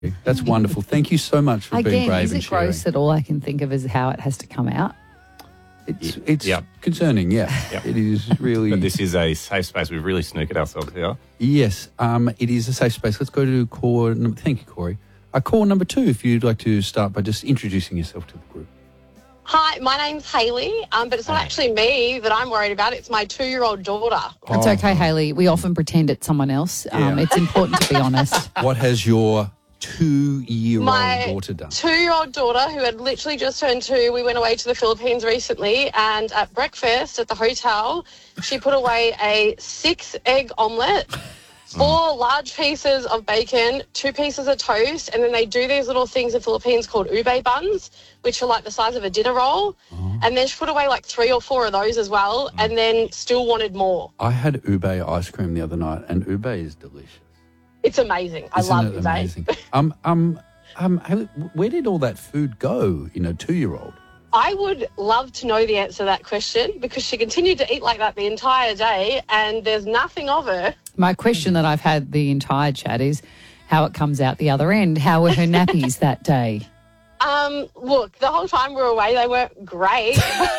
That's wonderful. Thank you so much for being brave is and it sharing. gross that all I can think of is how it has to come out? It's concerning, yeah. Yep. It is really... But this is a safe space. We've really snookered ourselves here. Yes, it is a safe space. Let's go to call number... Thank you, Corey. Call number 2, if you'd like to start by just introducing yourself to the group. Hi, my name's Hayley, but it's not actually me that I'm worried about. It's my 2-year-old daughter. It's okay, Hayley. We often pretend it's someone else. Yeah. It's important to be honest. What has your 2-year-old My daughter done? 2-year-old daughter, who had literally just turned 2, we went away to the Philippines recently, and at breakfast at the hotel, she put away a 6-egg omelette, 4 large pieces of bacon, 2 pieces of toast, and then they do these little things in Philippines called ube buns, which are like the size of a dinner roll. And then she put away like 3 or 4 of those as well, and then still wanted more. I had ube ice cream the other night, and ube is delicious. It's amazing. I love Isn't it ube. amazing? Hayley, where did all that food go in a 2-year-old? I would love to know the answer to that question, because she continued to eat like that the entire day, and there's nothing of her. My question that I've had the entire chat is how it comes out the other end. How were her nappies that day? Look, the whole time we were away, they weren't great.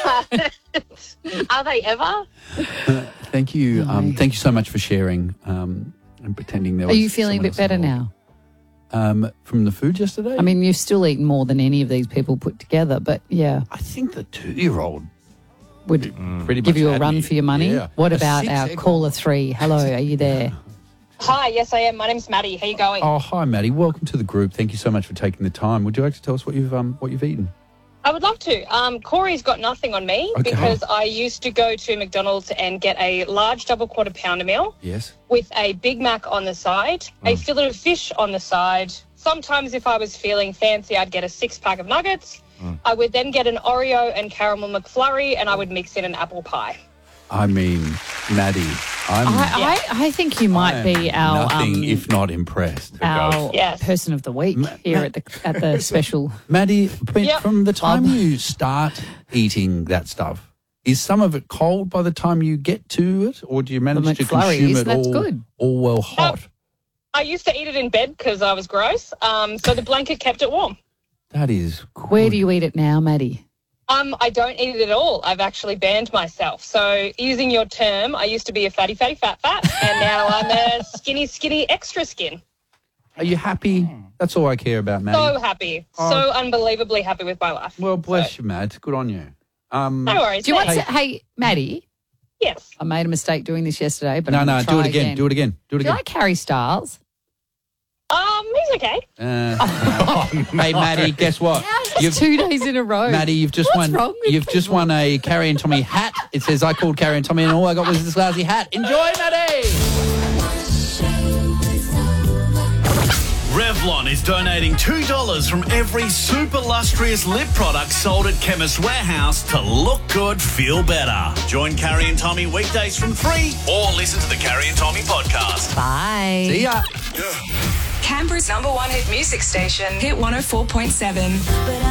Are they ever? Thank you. No. Thank you so much for sharing and pretending there Are was you feeling a someone bit better else now? involved. From the food yesterday? I mean, you've still eaten more than any of these people put together, but yeah, I think the 2-year-old would pretty give much you a had run me. for your money. Yeah. What A about 6 our egg caller 3? Hello, are you there? Hi, yes, I am. My name's Maddie. How you going? Oh, hi, Maddie. Welcome to the group. Thank you so much for taking the time. Would you like to tell us what you've eaten? I would love to. Corey's got nothing on me Okay. because I used to go to McDonald's and get a large double quarter pounder meal Yes. with a Big Mac on the side, a fillet of fish on the side. Sometimes if I was feeling fancy, I'd get a 6-pack of nuggets. I would then get an Oreo and caramel McFlurry, and I would mix in an apple pie. I mean, Maddie, I think you might be our nothing if not impressed. Yes. person of the week here at the special. Maddie, Yep. from the time Club. you start eating that stuff, is some of it cold by the time you get to it, or do you manage to McFlurry consume is, it that's all, good. all well hot? I used to eat it in bed because I was gross, so the blanket kept it warm. That is good. Where do you eat it now, Maddie? I don't eat it at all. I've actually banned myself. So using your term, I used to be a fatty, fat, and now I'm a skinny, extra skin. Are you happy? That's all I care about, Maddie. So happy. So unbelievably happy with my life. Well, bless you, Matt. Good on you. No worries. Do you want thanks. to? Hey, Maddie, Yes. I made a mistake doing this yesterday, but No, I'm gonna do it try again. Do it again. Do it Do you again. like Harry Styles? He's okay. Hey, Maddie, guess what? It's 2 days in a row. Maddie, you've just What's won. wrong with You've just won a Carrie and Tommy hat. It says I called Carrie and Tommy, and all I got was this lousy hat. Enjoy, Maddie. Revlon is donating $2 from every super lustrous lip product sold at Chemist Warehouse to look good, feel better. Join Carrie and Tommy weekdays from 3 or listen to the Carrie and Tommy podcast. Bye. See ya. Canberra's #1 hit music station, Hit 104.7.